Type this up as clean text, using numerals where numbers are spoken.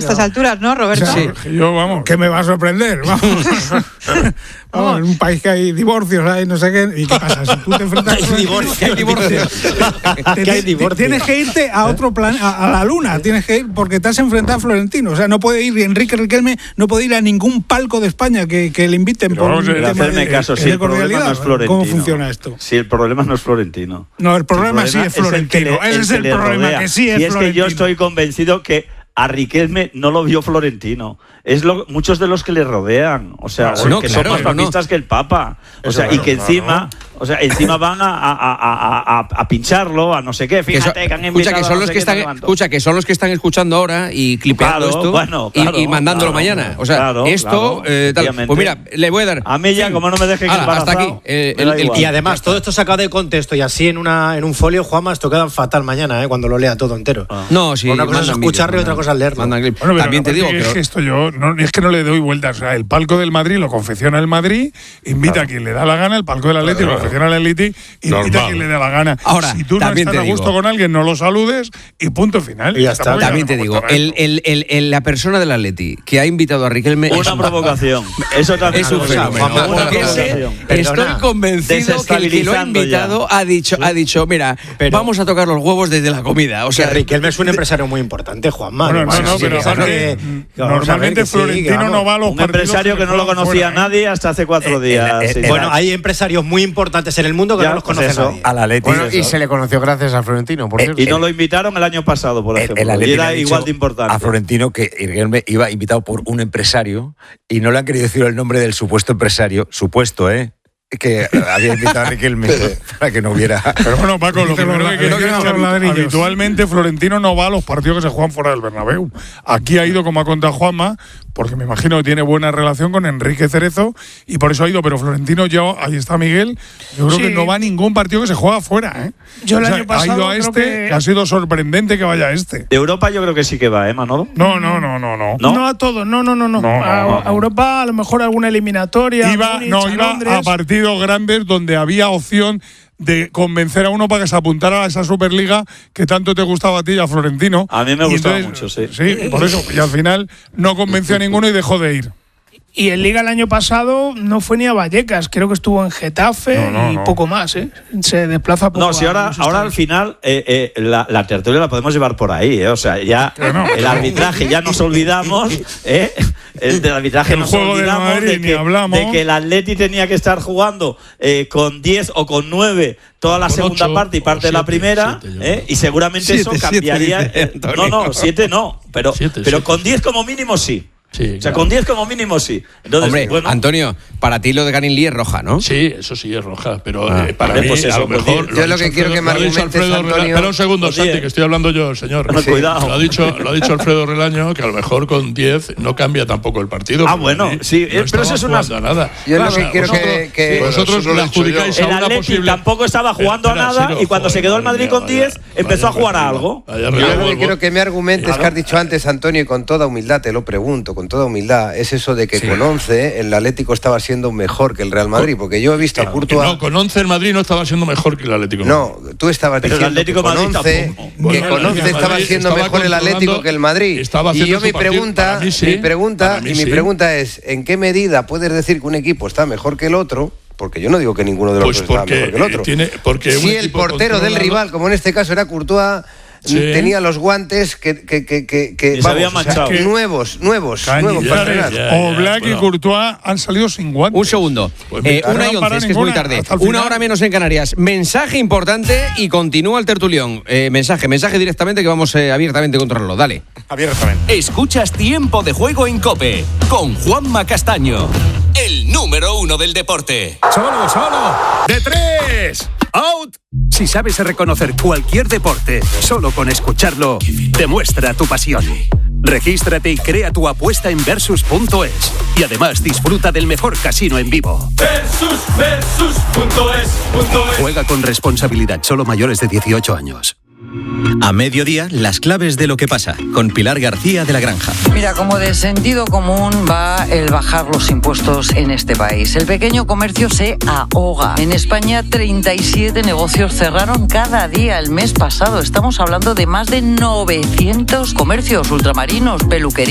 estas alturas, ¿no, Roberto? O sea, sí. Yo, vamos, ¿qué me va a sorprender? Vamos, en un país que hay divorcios, hay no sé qué. ¿Y qué pasa? Si tú te enfrentas hay divorcios. Tienes que irte a otro plan, a la luna. Tienes que ir porque te has enfrentado a Florentino. O sea, no puede ir Enrique Riquelme, no puede ir a ningún palco de España que le inviten. Pero vamos a hacerme caso, si el problema no es Florentino. ¿Cómo funciona esto? Si el problema no es Florentino. No, el problema sí es Florentino. Ese es el problema, que sí es Florentino. Y es que yo estoy convencido que a Riquelme no lo vio Florentino. Muchos de los que le rodean, o sea, que son más papistas que el Papa. O sea, y que encima van a pincharlo, a no sé qué. Fíjate que han escucha, que son los que están, que son los que están escuchando ahora y clipeando esto y mandándolo mañana. O sea, esto tal. Pues mira, le voy a dar. A mí ya, como no me dejen embarazado, hasta aquí. Y además, todo esto sacado de contexto y así en un folio, Juanma, esto queda fatal mañana, cuando lo lea todo entero. No, sí. Una cosa es escucharlo y otra cosa es leerlo. Bueno, también te digo que esto es que no le doy vueltas. O sea, el palco del Madrid lo confecciona el Madrid, invita a quien le da la gana, el palco del Atleti lo confecciona el Atleti, invita a quien le da la gana. Ahora, si tú no estás a gusto con alguien, no lo saludes y punto final. Y ya está. También te digo, la persona del Atleti que ha invitado a Riquelme una provocación. Eso también es un fenómeno. Estoy convencido que el que lo ha invitado ha dicho, mira, vamos a tocar los huevos desde la comida. O sea, Riquelme es un empresario muy importante, Juanma. Normalmente Florentino no va a los un empresario que no lo conocía nadie hasta hace 4 días. Bueno, hay empresarios muy importantes en el mundo que no los conoce nadie. Al Atleti. Y se le conoció gracias a Florentino, por cierto. Y no lo invitaron el año pasado, por ejemplo. Y era igual de importante. A Florentino que Riquelme iba invitado por un empresario y no le han querido decir el nombre del supuesto empresario, que había invitado a Riquelme para que no hubiera. Pero bueno, Paco, lo primero que quiero es que habitualmente Florentino no va a los partidos que se juegan fuera del Bernabéu. Aquí ha ido, como ha contado Juanma, porque me imagino que tiene buena relación con Enrique Cerezo y por eso ha ido, pero Florentino ahí está Miguel, yo creo que no va a ningún partido que se juega fuera, ¿eh? Yo el año pasado ha ido a que ha sido sorprendente que vaya a este. De Europa yo creo que sí que va, Manolo. No. No a todos, no. A Europa a lo mejor alguna eliminatoria. Iba a partidos grandes donde había opción de convencer a uno para que se apuntara a esa Superliga que tanto te gustaba a ti y a Florentino. A mí me gustaba mucho, sí. Sí, por eso. Y al final no convenció a ninguno y dejó de ir. Y en Liga el año pasado no fue ni a Vallecas, creo que estuvo en Getafe y poco más, ¿eh? Se desplaza poco. No, si ahora al final la tertulia la podemos llevar por ahí, ¿eh? O sea, ya el arbitraje ya nos olvidamos, ¿eh? Del arbitraje nos olvidamos de que el Atleti tenía que estar jugando con 10 o con 9 toda la segunda 8, parte y parte de la primera, y seguramente eso cambiaría. 7 no, pero con 10 como mínimo sí. Sí, o sea, con 10 como mínimo sí. Entonces, hombre, bueno, Antonio, para ti lo de Ganinli es roja, ¿no? Sí, eso sí es roja, pero para mí pues eso, a lo mejor... Yo lo que quiero que me argumentes, Antonio... Espera un segundo, Santi, que estoy hablando yo, señor. No, cuidado. Lo ha dicho Alfredo Relaño, que a lo mejor con 10 no cambia tampoco el partido. Bueno, sí, pero eso es una... Nada. Yo lo que quiero que vosotros le adjudicáis a una posible... tampoco estaba jugando a nada y cuando se quedó el Madrid con 10 empezó a jugar a algo. Yo lo que quiero que me argumentes, que has dicho antes, Antonio, y con toda humildad, te lo pregunto, con toda humildad, es eso de que con 11 el Atlético estaba siendo mejor que el Real Madrid, porque yo he visto a Courtois... No, con 11 el Madrid no estaba siendo mejor que el Atlético. No, tú estabas diciendo que con 11 estaba siendo mejor el Atlético que el Madrid. Y yo mi pregunta es, ¿en qué medida puedes decir que un equipo está mejor que el otro? Porque yo no digo que ninguno de los dos está mejor que el otro. Si el portero del rival, como en este caso era Courtois... Sí. Tenía los guantes que vamos, nuevos o Black y Courtois han salido sin guantes. Un segundo, 1:11, es que es muy tarde. 1 hora menos en Canarias. Mensaje importante y continúa el tertulión. Mensaje directamente que vamos abiertamente a controlarlo. Dale. Abiertamente. Escuchas Tiempo de Juego en COPE con Juanma Castaño, el número 1 del deporte. Solo. ¡De 3! ¡Out! Si sabes reconocer cualquier deporte, solo con escucharlo, demuestra tu pasión. Regístrate y crea tu apuesta en Versus.es. Y además disfruta del mejor casino en vivo. Versus.es. Juega con responsabilidad, solo mayores de 18 años. A mediodía, las claves de lo que pasa, con Pilar García de la Granja. Mira, como de sentido común va el bajar los impuestos en este país. El pequeño comercio se ahoga. En España, 37 negocios cerraron cada día el mes pasado. Estamos hablando de más de 900 comercios, ultramarinos, peluquerías.